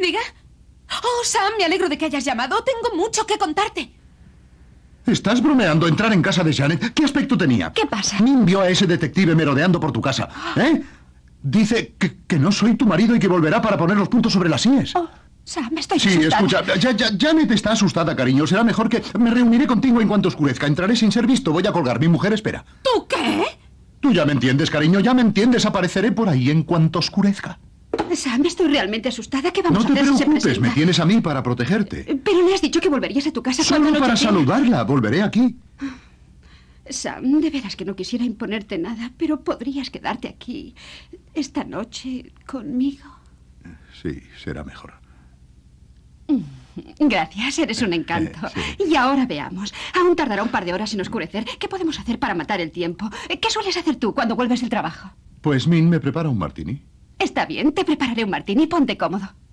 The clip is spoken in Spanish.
diga? Oh, Sam, me alegro de que hayas llamado. Tengo mucho que contarte. ¿Estás bromeando? Entrar en casa de Janet. ¿Qué aspecto tenía? ¿Qué pasa? Min vio a ese detective merodeando por tu casa. ¿Eh? Dice que no soy tu marido y que volverá para poner los puntos sobre las íes. Oh, Sam, estoy Sí, asustada. escucha, Janet está asustada, cariño. Será mejor que me reuniré contigo en cuanto oscurezca. Entraré sin ser visto. Voy a colgar. Mi mujer espera. ¿Tú qué? Tú ya me entiendes, cariño. Ya me entiendes. Apareceré por ahí en cuanto oscurezca. Sam, estoy realmente asustada. ¿Qué vamos No a te hacer si se preocupes. presenta? Me tienes a mí para protegerte. Pero le has dicho que volverías a tu casa cuando Solo para anocheciera. saludarla. Volveré aquí. Sam, de veras que no quisiera imponerte nada, pero podrías quedarte aquí esta noche conmigo. Sí, será mejor. Gracias, eres un encanto. Sí. Y ahora veamos. Aún tardará un par de horas en oscurecer. ¿Qué podemos hacer para matar el tiempo? ¿Qué sueles hacer tú cuando vuelves del trabajo? Pues Min me prepara un martini. Está bien, te prepararé un martini. Ponte cómodo.